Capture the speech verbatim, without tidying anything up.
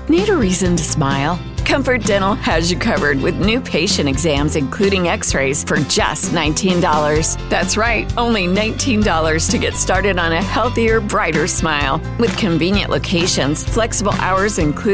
Need a reason to smile? Comfort Dental has you covered with new patient exams, including x-rays, for just nineteen dollars. That's right, only nineteen dollars to get started on a healthier, brighter smile. With convenient locations, flexible hours including